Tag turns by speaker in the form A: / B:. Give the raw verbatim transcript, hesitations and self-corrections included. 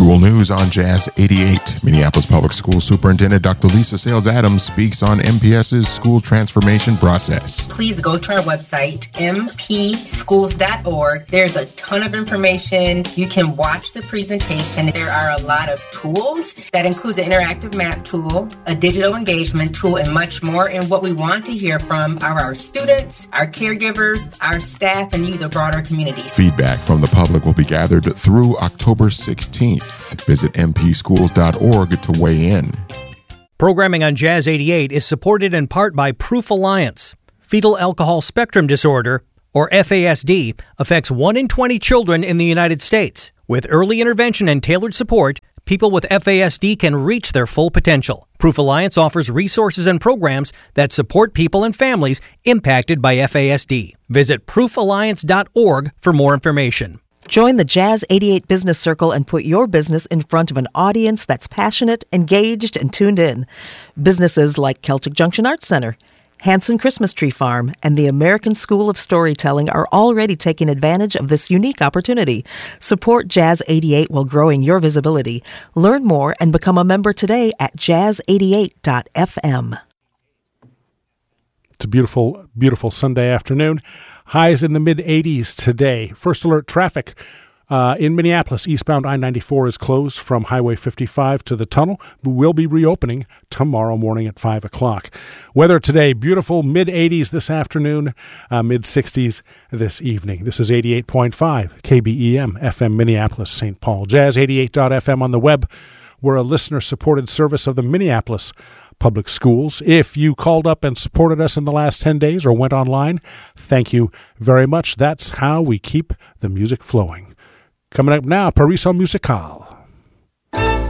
A: School news on Jazz eighty-eight. Minneapolis Public School Superintendent Doctor Lisa Sales Adams speaks on M P S's school transformation process.
B: Please go to our website, m p schools dot org. There's a ton of information. You can watch the presentation. There are a lot of tools that includes an interactive map tool, a digital engagement tool, and much more. And what we want to hear from are our students, our caregivers, our staff, and you, the broader community.
A: Feedback from the public will be gathered through October sixteenth. Visit m p schools dot org to weigh in.
C: Programming on Jazz eighty-eight is supported in part by Proof Alliance. Fetal alcohol spectrum disorder, or F A S D, affects one in twenty children in the United States. With early intervention and tailored support, people with F A S D can reach their full potential. Proof Alliance offers resources and programs that support people and families impacted by F A S D. Visit proof alliance dot org for more information.
D: Join the Jazz eighty-eight Business Circle and put your business in front of an audience that's passionate, engaged, and tuned in. Businesses like Celtic Junction Arts Center, Hanson Christmas Tree Farm, and the American School of Storytelling are already taking advantage of this unique opportunity. Support Jazz eighty-eight while growing your visibility. Learn more and become a member today at jazz eighty-eight dot f m.
E: It's a beautiful, beautiful Sunday afternoon. Highs in the mid-eighties today. First alert traffic uh, in Minneapolis. Eastbound I ninety-four is closed from Highway fifty-five to the tunnel, but will be reopening tomorrow morning at five o'clock. Weather today, beautiful mid-eighties this afternoon, uh, mid-sixties this evening. This is eighty-eight point five K B E M F M Minneapolis, Saint Paul. Jazz eighty-eight dot f m on the web. We're a listener-supported service of the Minneapolis Public Schools. If you called up and supported us in the last ten days or went online, thank you very much. That's how we keep the music flowing. Coming up now, Pariso Musical.